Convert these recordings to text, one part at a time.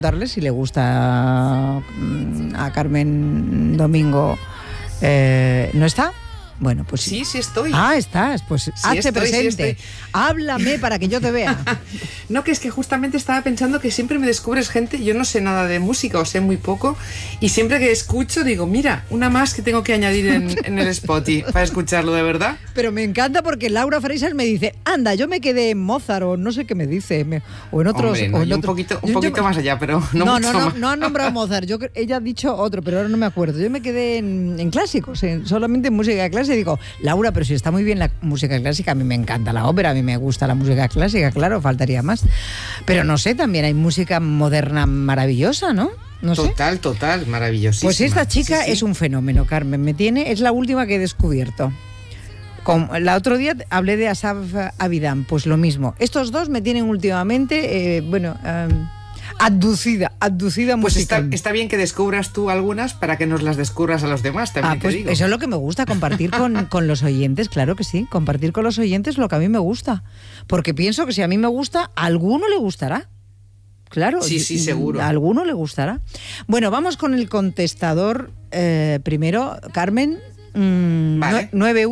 Darle si le gusta a Carmen Domingo. ¿No está? Bueno, pues sí estoy. Ah, estás, pues sí hazte presente. Sí Háblame para que yo te vea. No, que es que justamente estaba pensando que siempre me descubres gente, yo no sé nada de música o sé muy poco, y siempre que escucho digo, mira, una más que tengo que añadir en el Spotify para escucharlo de verdad. Pero me encanta porque Laura Freisas me dice, anda, yo me quedé en Mozart, o no sé qué me dice, o en otros... Hombre, no, o en un poquito más allá, pero no mucho más. No han nombrado Mozart, ella ha dicho otro, pero ahora no me acuerdo. Yo me quedé en clásicos, solamente en música clásica. Digo, Laura, pero si está muy bien la música clásica, a mí me encanta la ópera, a mí me gusta la música clásica, claro, faltaría más. Pero no sé, también hay música moderna maravillosa, ¿no? No total, sé. Total, maravillosísima. Pues esta chica es un fenómeno, Carmen, es la última que he descubierto. La otro día hablé de Asaf Abidán, pues lo mismo. Estos dos me tienen últimamente, abducida pues musical. Está bien que descubras tú algunas para que nos las descubras a los demás, también pues te digo. Eso es lo que me gusta, compartir con los oyentes, claro que sí, compartir con los oyentes lo que a mí me gusta, porque pienso que si a mí me gusta, a alguno le gustará. Claro, sí, seguro. A alguno le gustará. Bueno, vamos con el contestador primero, Carmen. Vale.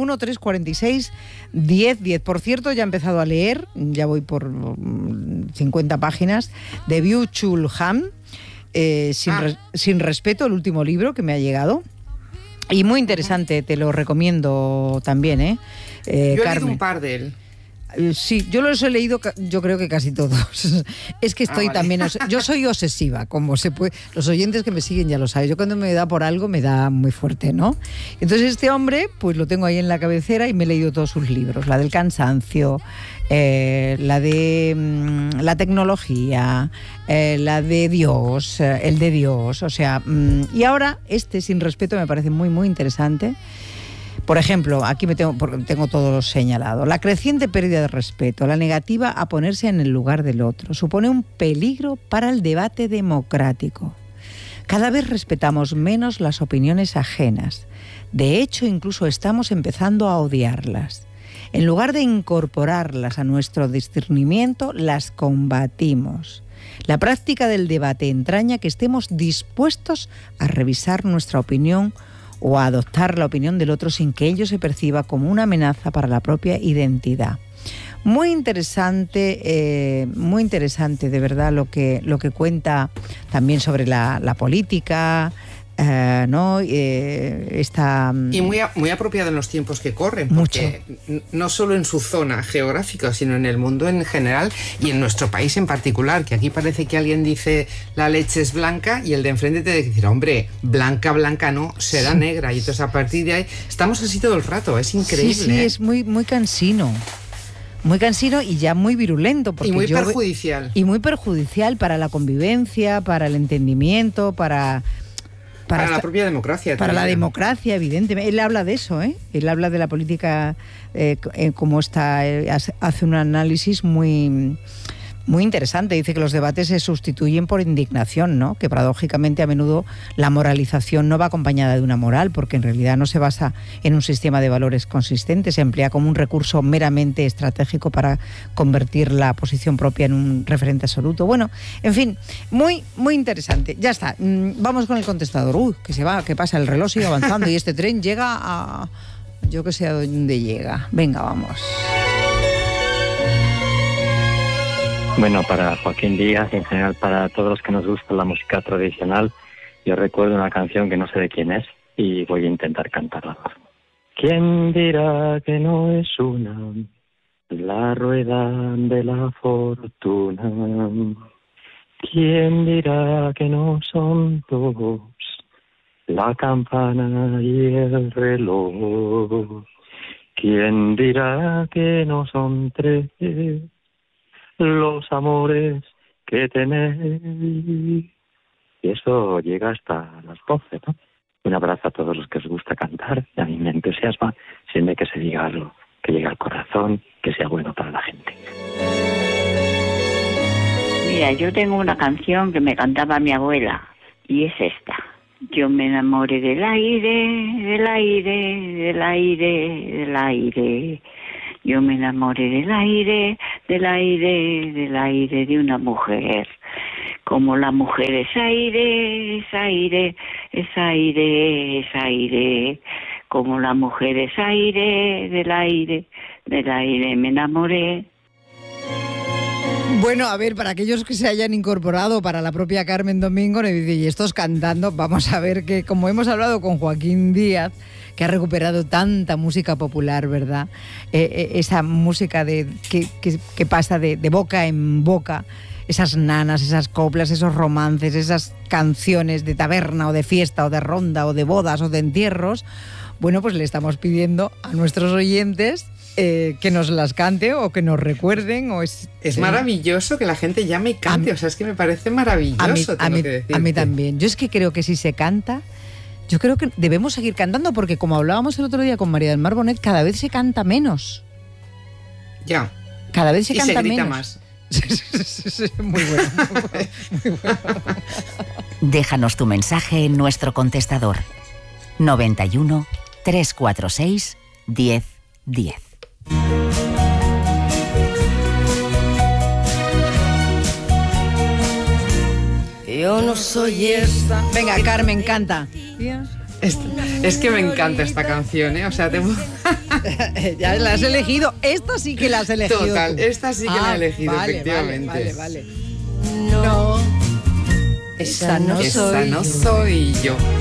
913461010. Por cierto, ya he empezado a leer, ya voy por 50 páginas de Byung-Chul Han, Sin respeto, el último libro que me ha llegado. Y muy interesante, te lo recomiendo también, Yo he Carmen. leído un par de él. Sí, yo los he leído, yo creo que casi todos. Es que estoy también... Yo soy obsesiva, como se puede... Los oyentes que me siguen ya lo saben. Yo cuando me da por algo, me da muy fuerte, ¿no? Entonces este hombre, pues lo tengo ahí en la cabecera y me he leído todos sus libros. La del cansancio, la de la tecnología, la de Dios, el de Dios. O sea, y ahora Sin respeto, me parece muy, muy interesante. Por ejemplo, aquí tengo todo señalado. La creciente pérdida de respeto, la negativa a ponerse en el lugar del otro, supone un peligro para el debate democrático. Cada vez respetamos menos las opiniones ajenas. De hecho, incluso estamos empezando a odiarlas. En lugar de incorporarlas a nuestro discernimiento, las combatimos. La práctica del debate entraña que estemos dispuestos a revisar nuestra opinión o a adoptar la opinión del otro sin que ello se perciba como una amenaza para la propia identidad. Muy interesante de verdad lo que cuenta también sobre la política, ¿no? Está... Y muy apropiado en los tiempos que corren, porque no solo en su zona geográfica, sino en el mundo en general y en nuestro país en particular, que aquí parece que alguien dice la leche es blanca y el de enfrente te dice, hombre, blanca no, será negra, y entonces a partir de ahí estamos así todo el rato, es increíble. Sí, es muy, muy cansino. Muy cansino y ya muy virulento. Y muy perjudicial. Y muy perjudicial para la convivencia, para el entendimiento, para la propia democracia. Para la democracia, evidentemente. Él habla de eso, ¿eh? Él habla de la política como está, hace un análisis muy, muy interesante. Dice que los debates se sustituyen por indignación, ¿no? Que paradójicamente a menudo la moralización no va acompañada de una moral, porque en realidad no se basa en un sistema de valores consistente, se emplea como un recurso meramente estratégico para convertir la posición propia en un referente absoluto. Bueno, en fin, muy, muy interesante. Ya está, vamos con el contestador. Que pasa, el reloj sigue avanzando y este tren llega a... yo que sé a dónde llega. Venga, vamos. Bueno, para Joaquín Díaz, en general para todos los que nos gusta la música tradicional, yo recuerdo una canción que no sé de quién es y voy a intentar cantarla. ¿Quién dirá que no es una la rueda de la fortuna? ¿Quién dirá que no son dos la campana y el reloj? ¿Quién dirá que no son tres los amores que tenéis? Y eso llega hasta las 12, ¿no? Un abrazo a todos los que os gusta cantar, y a mí me entusiasma siempre que se diga algo que llegue al corazón, que sea bueno para la gente. Mira, yo tengo una canción que me cantaba mi abuela, y es esta. Yo me enamoré del aire, del aire, del aire, del aire. Yo me enamoré del aire, del aire, del aire de una mujer. Como la mujer es aire, es aire, es aire, es aire. Como la mujer es aire, del aire me enamoré. Bueno, a ver, para aquellos que se hayan incorporado, para la propia Carmen Domingo, y estos cantando, vamos a ver que, como hemos hablado con Joaquín Díaz, que ha recuperado tanta música popular, ¿verdad? Esa música que pasa de boca en boca, esas nanas, esas coplas, esos romances, esas canciones de taberna o de fiesta o de ronda o de bodas o de entierros. Bueno, pues le estamos pidiendo a nuestros oyentes que nos las cante o que nos recuerden. Es maravilloso que la gente llame y cante, o sea, es que me parece maravilloso. A mí también. Yo es que creo que si se canta, yo creo que debemos seguir cantando, porque como hablábamos el otro día con María del Mar Bonet, cada vez se canta menos. Ya. Cada vez se canta grita menos. Más. Muy bueno, muy bueno. Déjanos tu mensaje en nuestro contestador 91 346 1010. Yo no soy esta. Venga, Carmen, canta. Es que me encanta esta canción, ¿eh? O sea, ya la has elegido. Esta sí que la has elegido. Total, tú. Esta sí que la he elegido, vale, efectivamente. Vale. No, esa no soy yo.